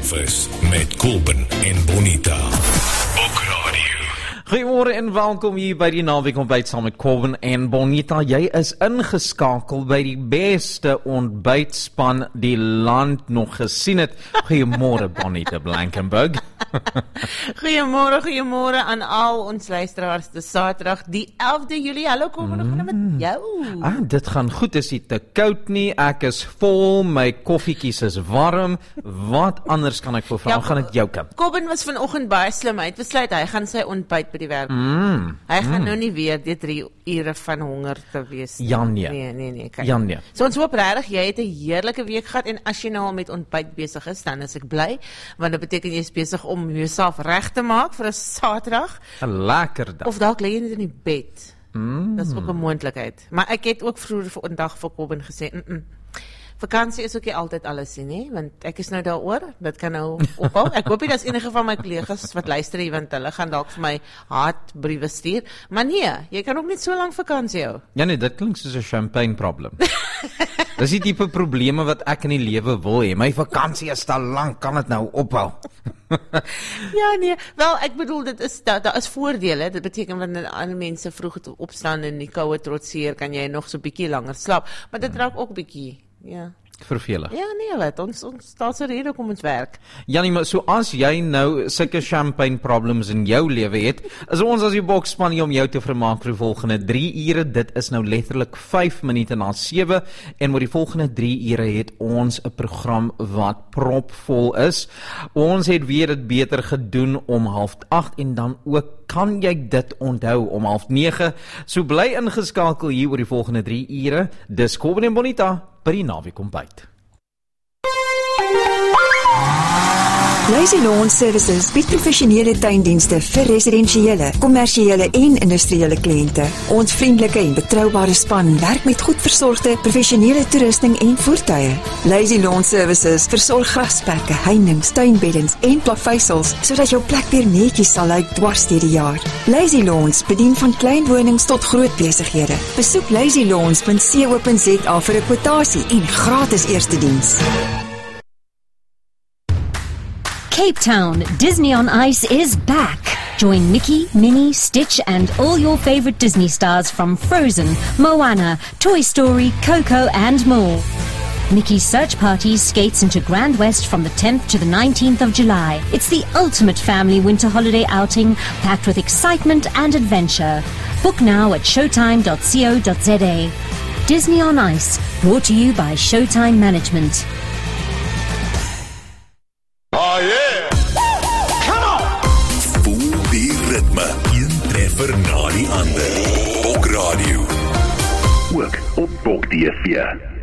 Breakfast met Kobben en Bonita. Op radio. Goeiemôre en welkom hier by die Naweek Ontbyt saam met Kobben en Bonita. Jy is ingeskakel by die beste ontbytspan die land nog gesien het. Goeiemôre Bonita Blankenburg. Goeiemôre aan al ons luisteraars. Dis Saterdag die 11de Julie. Hallo Kobben, hoe gaan dit met jou? Dit gaan goed, is nie te koud nie. Ek is vol, my koffiekies is warm. Wat anders kan ek vir vra? Gaan dit jou kan? Kobben was vanoggend baie slim. Hy het besluit hy gaan sy ontbyt by die werk. Hy gaan nou nie weer die 3 ure van honger te wees. Nee. Nee. Nee. So ons hoop regtig jy het 'n heerlike week gehad en as jy nou al met ontbyt besig is, dan is ek bly, want dit beteken jy is besig om jouself reg te maak vir 'n Saterdag. 'n lekker dag. Of dalk lê jy net in die bed. Dis ook 'n moontlikheid. Maar ek het ook vroeër vandag vir Kobben gesê, vakansie is ook nie altyd alles nie, want ek is nou daaroor, dit kan nou ophou. Ek hoop nie dat enige van my kollegas wat luister hier, want hulle gaan dalk vir my haatbriewe stuur, maar nee, jy kan ook net so lank vakansie hou. Ja nee, dit klink soos 'n champagne problem. Dis die tipe probleme wat ek in die lewe wil hê. My vakansie is te lank, kan dit nou ophou? Ja nee, wel ek bedoel dit is daar is voordele. Dit beteken wanneer ander mense vroeg opstaan en die koue trotseer, kan jy nog so 'n bietjie langer slaap, maar dit raak ook bietjie vervelig. Ja, nee, wat, ons daar's 'n rede kom ons werk. Ja nee, maar so as jy nou sulke champagne problems in jou lewe het, is ons as die bokspan hier om jou te vermaak vir die volgende 3 ure. Dit is nou letterlik 5 minute na 7 en oor die volgende 3 ure het ons 'n program wat propvol is. Ons het weer dit beter gedoen om 7:30 en dan ook kan jy dit onthou om 8:30. So bly ingeskakel hier oor die volgende 3 ure. Dis Kobben en Bonita by die Naweek Ontbyt. Lazy Lawn Services bied professionele tuindienste vir residensiële, kommersiële en industriële kliënte. Ons vriendelike en betroubare span werk met goed versorgde, professionele toerusting en voertuie. Lazy Lawn Services versorg grasperke, heininge, tuinbeddens en plaveisels sodat jou plek weer netjies sal lyk dwars deur die jaar. Lazy Lawns bedien van klein wonings tot groot besighede. Besoek lazylawns.co.za vir 'n kwotasie en gratis eerste diens. Cape Town, Disney on Ice is back. Join Mickey, Minnie, Stitch and all your favorite Disney stars from Frozen, Moana, Toy Story, Coco and more. Mickey's Search Party skates into Grand West from the 10th to the 19th of July. It's the ultimate family winter holiday outing packed with excitement and adventure. Book now at showtime.co.za. Disney on Ice, brought to you by Showtime Management. Oh yeah! Come on! Voel die ritme, een treffer na die ander. Bok Radio. Ook op Bok TV.